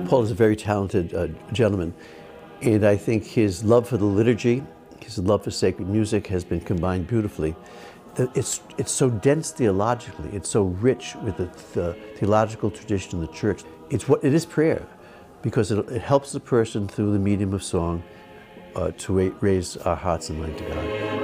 Paul is a very talented gentleman, and I think his love for the liturgy, his love for sacred music has been combined beautifully. It's so dense theologically, it's so rich with the theological tradition of the church. It is prayer, because it helps the person through the medium of song to raise our hearts and mind to God.